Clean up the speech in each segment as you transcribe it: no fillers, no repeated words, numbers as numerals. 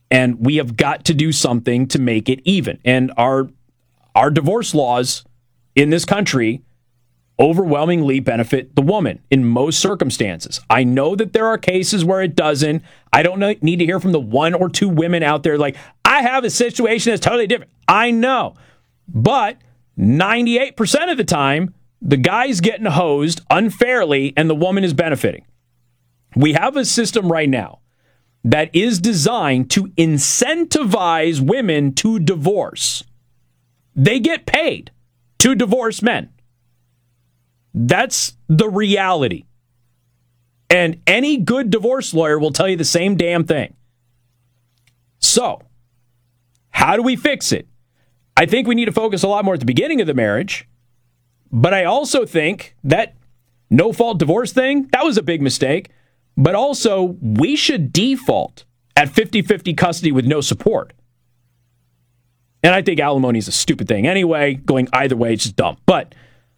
And we have got to do something to make it even. And our divorce laws in this country overwhelmingly benefit the woman in most circumstances. I know that there are cases where it doesn't. I don't need to hear from the one or two women out there like, I have a situation that's totally different. I know. But 98% of the time, the guy's getting hosed unfairly and the woman is benefiting. We have a system right now that is designed to incentivize women to divorce. They get paid to divorce men. That's the reality. And any good divorce lawyer will tell you the same damn thing. So, how do we fix it? I think we need to focus a lot more at the beginning of the marriage. But I also think that no-fault divorce thing, that was a big mistake. But also, we should default at 50-50 custody with no support. And I think alimony is a stupid thing anyway. Going either way, it's just dumb. But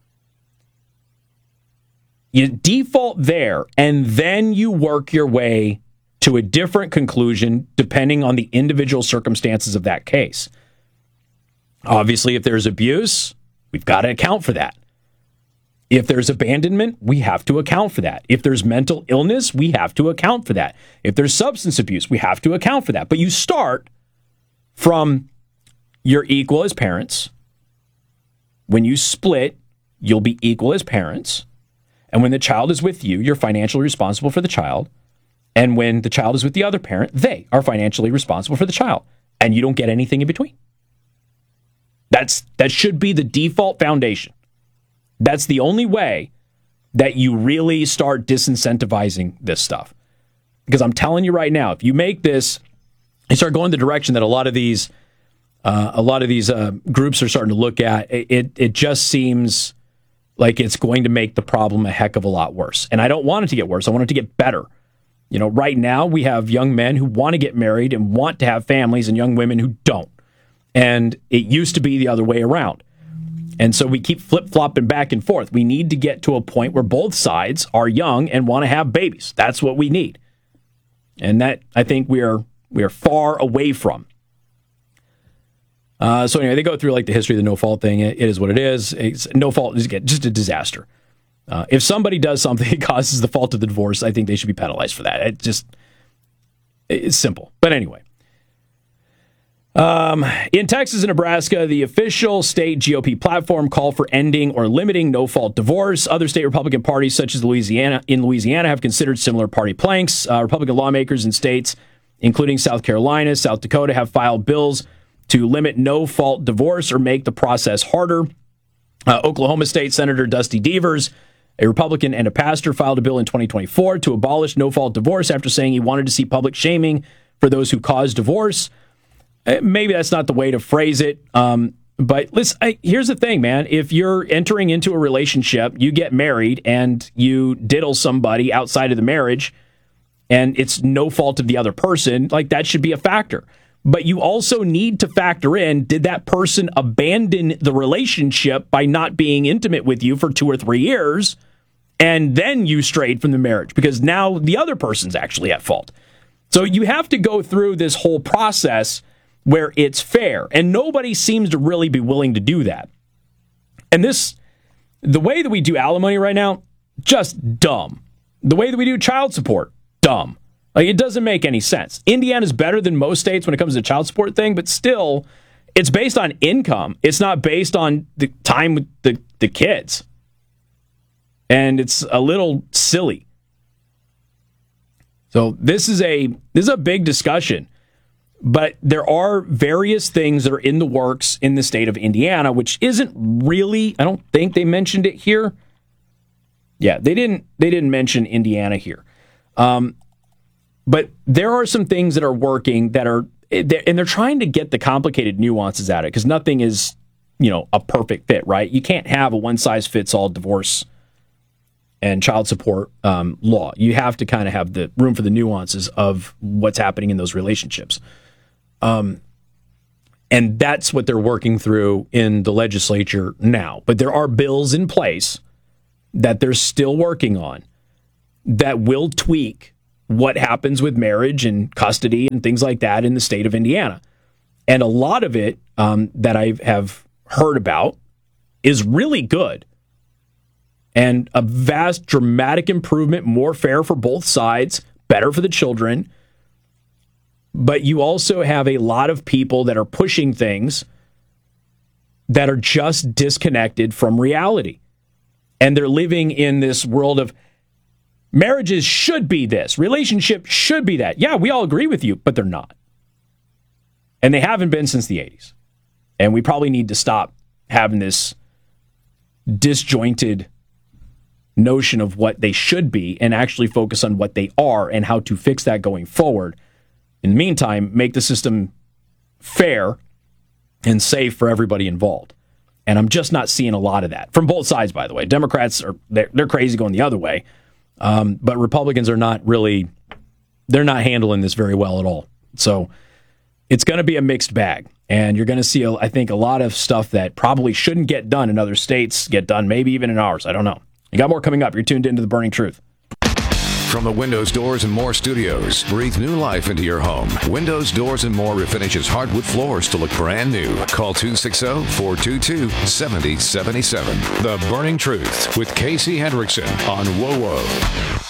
you default there, and then you work your way to a different conclusion depending on the individual circumstances of that case. Obviously, if there's abuse, we've got to account for that. If there's abandonment, we have to account for that. If there's mental illness, we have to account for that. If there's substance abuse, we have to account for that. But you start from you're equal as parents. When you split, you'll be equal as parents. And when the child is with you, you're financially responsible for the child. And when the child is with the other parent, they are financially responsible for the child. And you don't get anything in between. That should be the default foundation. That's the only way that you really start disincentivizing this stuff. Because I'm telling you right now, if you make this, you start going the direction that a lot of these groups are starting to look at, it just seems like it's going to make the problem a heck of a lot worse. And I don't want it to get worse. I want it to get better. You know, right now we have young men who want to get married and want to have families and young women who don't. And it used to be the other way around. And so we keep flip-flopping back and forth. We need to get to a point where both sides are young and want to have babies. That's what we need. And that, I think, we are far away from. So anyway, they go through like the history of the no-fault thing. It is what it is. No fault is just a disaster. If somebody does something that causes the fault of the divorce, I think they should be penalized for that. It's simple. But anyway. In Texas and Nebraska, the official state GOP platform called for ending or limiting no-fault divorce. Other state Republican parties, such as Louisiana, have considered similar party planks. Republican lawmakers in states, including South Carolina, South Dakota, have filed bills to limit no-fault divorce or make the process harder. Oklahoma State Senator Dusty Devers, a Republican and a pastor, filed a bill in 2024 to abolish no-fault divorce after saying he wanted to see public shaming for those who cause divorce. Maybe that's not the way to phrase it. But listen, here's the thing, man. If you're entering into a relationship, you get married and you diddle somebody outside of the marriage and it's no fault of the other person, like that should be a factor. But you also need to factor in, did that person abandon the relationship by not being intimate with you for 2 or 3 years and then you strayed from the marriage? Because now the other person's actually at fault. So you have to go through this whole process where it's fair, and nobody seems to really be willing to do that. And the way that we do alimony right now, just dumb. The way that we do child support, dumb. Like, it doesn't make any sense. Indiana's better than most states when it comes to the child support thing, but still, it's based on income. It's not based on the time with the kids. And it's a little silly. So this is a big discussion. But there are various things that are in the works in the state of Indiana, which isn't really, I don't think they mentioned it here. Yeah, they didn't mention Indiana here. But there are some things that are working that are, and they're trying to get the complicated nuances out of it, because nothing is, a perfect fit, right? You can't have a one-size-fits-all divorce and child support law. You have to kind of have the room for the nuances of what's happening in those relationships. And that's what they're working through in the legislature now. But there are bills in place that they're still working on that will tweak what happens with marriage and custody and things like that in the state of Indiana. And a lot of it that I have heard about is really good. And a vast, dramatic improvement, more fair for both sides, better for the children. But you also have a lot of people that are pushing things that are just disconnected from reality. And they're living in this world of marriages should be this, relationship should be that. Yeah, we all agree with you, but they're not. And they haven't been since the 80s. And we probably need to stop having this disjointed notion of what they should be and actually focus on what they are and how to fix that going forward. In the meantime, make the system fair and safe for everybody involved. And I'm just not seeing a lot of that from both sides, by the way. Democrats they're crazy going the other way. But Republicans are not really, they're not handling this very well at all. So it's going to be a mixed bag. And you're going to see, I think, a lot of stuff that probably shouldn't get done in other states get done, maybe even in ours. I don't know. You got more coming up. You're tuned into The Burning Truth. From the Windows, Doors, and More studios, breathe new life into your home. Windows, Doors, and More refinishes hardwood floors to look brand new. Call 260-422-7077. The Burning Truth with Casey Hendrickson on WOWO.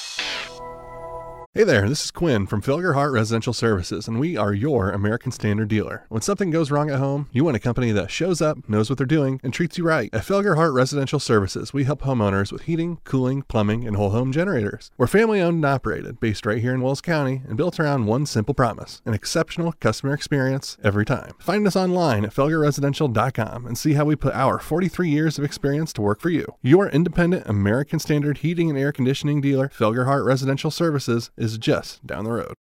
Hey there, this is Quinn from Felger Hart Residential Services, and we are your American Standard dealer. When something goes wrong at home, you want a company that shows up, knows what they're doing, and treats you right. At Felger Hart Residential Services, we help homeowners with heating, cooling, plumbing, and whole home generators. We're family owned and operated, based right here in Wells County, and built around one simple promise: an exceptional customer experience every time. Find us online at felgerresidential.com and see how we put our 43 years of experience to work for you. Your independent American Standard heating and air conditioning dealer, Felger Hart Residential Services, is just down the road.